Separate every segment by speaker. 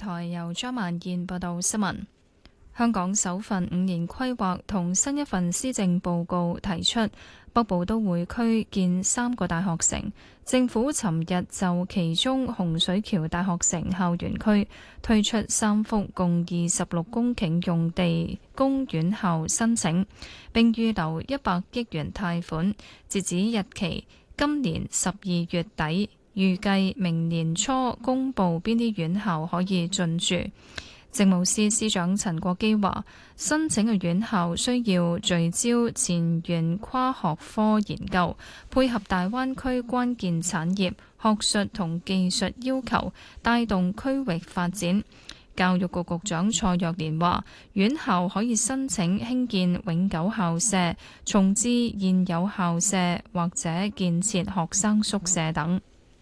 Speaker 1: 台由張萬燕報道新聞。香港首份5年規劃同新一份施政報告提出，北部都會區建3個大學城。政府尋日就其中洪水橋大學城校園區推出3幅共26公頃用地供院校申請，並預留100億元貸款，截止日期今年12月底，預計明年初公布邊啲院校可以進駐。政務司司長陳國基話，申請嘅院校需要聚焦前沿跨學科研究，配合大灣區關鍵產業、學術同技術要求，帶動區域發展。教育局局長蔡若蓮話，院校可以申請興建永久校舍、重置現有校舍或者建設學生宿舍等。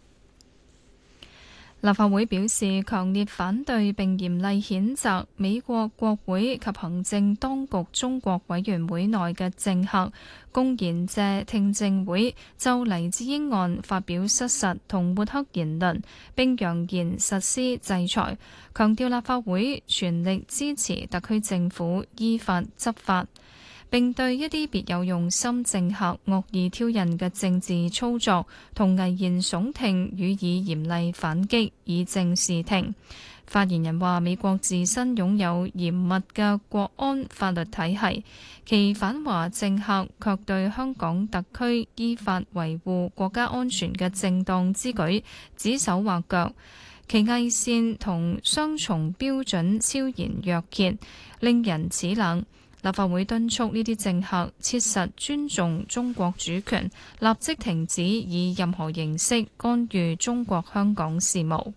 Speaker 1: 立法會表示強烈反對並嚴厲譴責美國國會及行政當局中國委員會內嘅政客公然借聽證會就黎智英案發表失實同抹黑言論，並揚言實施制裁，強調立法會全力支持特區政府依法執法，並對一啲別有用心政客惡意挑釁嘅政治操作同危言聳聽予以嚴厲反擊，以正視聽。發言人話：美國自身擁有嚴密嘅國安法律體系，其反華政客卻對香港特區依法維護國家安全嘅正當之舉指手畫腳，其偽善同雙重標準昭然若揭，令人齒冷。立法會敦促呢啲政客切實尊重中國主權，立即停止以任何形式干預中國香港事務。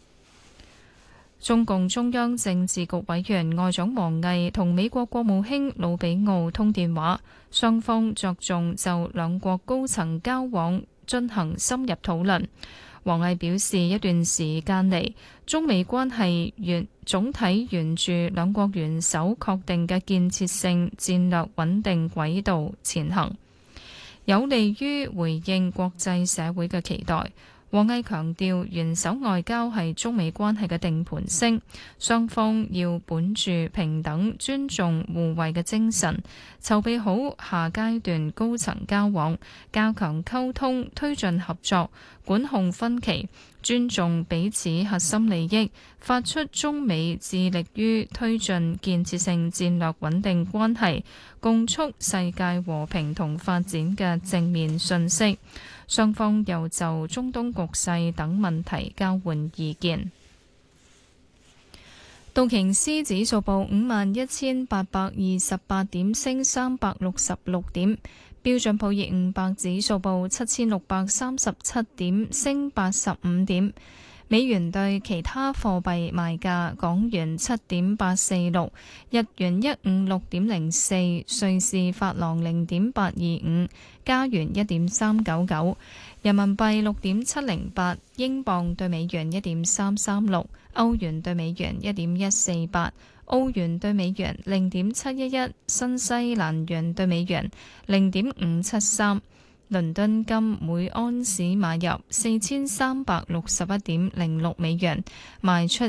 Speaker 1: 中共中央政治局委員外長王毅同美國國務卿魯比奧通電話，雙方着重就兩國高層交往進行深入討論。王毅表示，一段時間嚟，中美關係總體沿住兩國元首確定嘅建設性戰略穩定軌道前行，有利於回應國際社會嘅期待。王毅強調，元首外交係中美關係嘅定盤星，雙方要本住平等、尊重、互惠嘅精神，籌備好下階段高層交往，加強溝通，推進合作，管控分歧，尊重彼此核心利益，發出中美致力於推進建設性戰略穩定關係，共促世界和平同發展嘅正面訊息。雙方又就中東局勢等問題交換意見。道瓊斯指數報51,828點，升366點；標準普爾500指數報7,637點，升85點。美元對其他貨幣賣價：港元7.846，日元156.04，瑞士法郎0.825，加元1.399，人民幣6.708，英鎊對美元1.336，歐元對美元1.148，澳元對美元0.711，新西蘭元對美元0.573。倫敦金每安士買入4361.06美元，賣出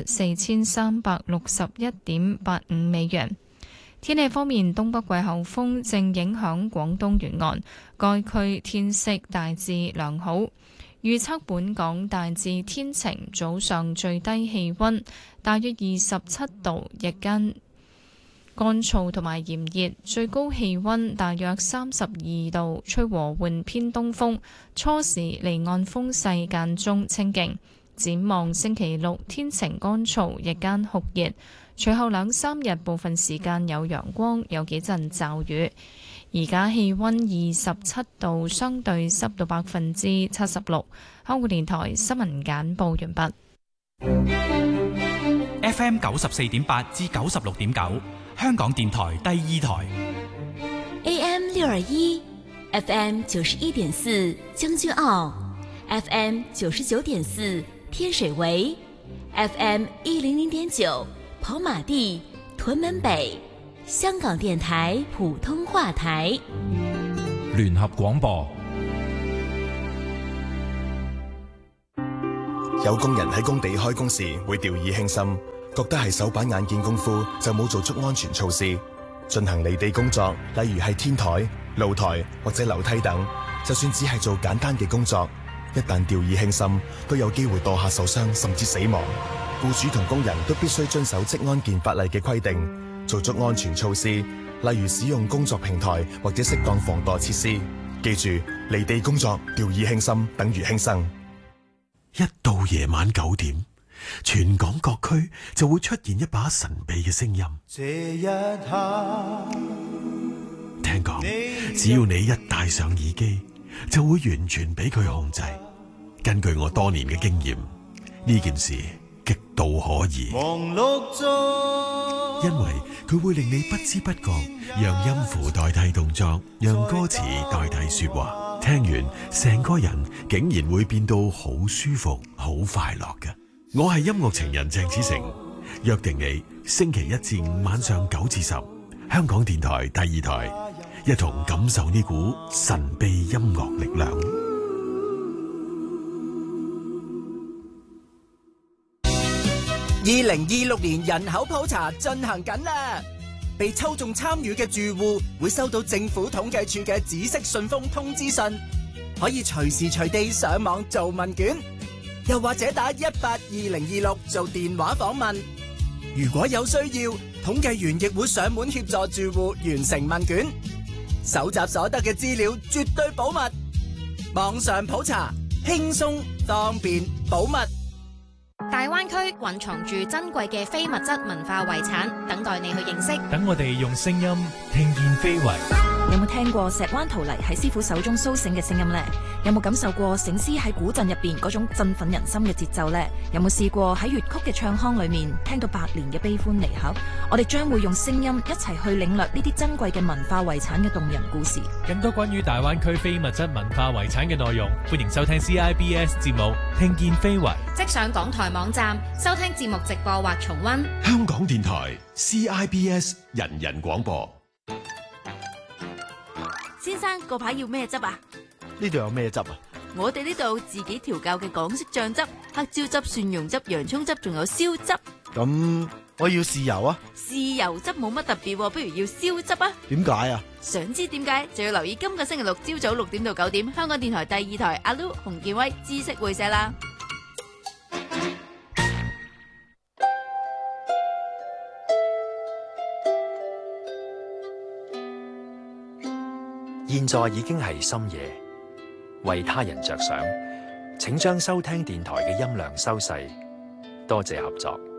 Speaker 1: 4361.85美元。天氣方面，東北季候風正影響廣東沿岸，該區天色大致良好。預測本港大致天晴，早上最低氣溫大約27度，日間乾燥同埋炎熱，最高氣溫大約32度，吹和緩偏東風，初時離岸風勢間中清勁。展望星期六天晴乾燥，日間酷熱，隨後2-3日部分時間有陽光，有幾陣驟雨。而家氣溫27度，相對濕度76%。香港電台新聞簡報完畢。
Speaker 2: FM 94.8至96.9，香港電台第二台。
Speaker 3: AM 621，FM 91.4，將軍澳 ，FM 99.4，天水圍 ，FM 100.9，跑馬地、屯門北。香港電台普通話台，
Speaker 4: 聯合廣播。
Speaker 5: 有工人喺工地開工時會掉以輕心， 覺得係手板眼見功夫就冇做足安全措施，進行離地工作，例如係天台、露台或者樓梯等，就算只係做簡單嘅工作，一旦掉以輕心，都有機會墮下受傷甚至死亡。僱主同工人都必須遵守職安健法例嘅規定，做足安全措施，例如使用工作平台或者適當防墮設施。記住，離地工作掉以輕心等於輕生。
Speaker 6: 一到夜晚9點，全港各區就會出現一把神秘嘅聲音。這一刻，聽講，只要你一戴上耳機，就會完全俾佢控制。根據我多年嘅經驗，呢件事極度可疑，因為佢會令你不知不覺讓音符代替動作，讓歌詞代替說話。聽完，成個人竟然會變到好舒服、好快樂嘅。我係音樂情人鄭子誠，約定你星期1至5晚上9至10，香港電台第2台，一同感受呢股神秘音樂力量。
Speaker 7: 2026年人口普查進行緊啦，被抽中參與嘅住戶會收到政府統計處嘅紫色信封通知信，可以隨時隨地上網做問卷，又或者打182026做電話訪問。如果有需要，統計員亦會上門協助住戶完成問卷，搜集所得嘅資料絕對保密。網上普查，輕鬆方便保密。
Speaker 8: 大灣區蘊藏住珍貴嘅非物質文化遺產，等待你去認識。
Speaker 9: 等我哋用聲音聽見非遺。
Speaker 10: 有冇聽過石灣陶泥喺師傅手中蘇醒嘅聲音呢？有冇感受過醒獅喺古鎮入邊嗰種振奮人心嘅節奏呢？有冇試過喺粵曲嘅唱腔裏面聽到百年嘅悲歡離合？我哋將會用聲音一齊去領略呢啲珍貴嘅文化遺產嘅動人故事。
Speaker 9: 更多關於大灣區非物質文化遺產嘅內容，歡迎收聽 CIBS 節目《聽見非遺》，
Speaker 8: 即上港台網站收聽節目直播或重溫。
Speaker 6: 香港電台 CIBS 人人廣播。
Speaker 11: 先生，個牌要咩汁啊？
Speaker 12: 呢度有咩汁啊？
Speaker 11: 我哋呢度自己調教嘅港式醬汁，黑椒汁、蒜蓉汁、洋葱汁，仲有燒汁。
Speaker 12: 咁我要豉油啊？
Speaker 11: 豉油汁冇乜特別，不如要燒汁啊？
Speaker 12: 點解啊？
Speaker 11: 想知點解就要留意今個星期六朝早6點到9點，香港電台第2台阿 Lu、洪建威知識會社啦。
Speaker 13: 現在已經係深夜，為他人着想，請將收聽電台嘅音量收細，多謝合作。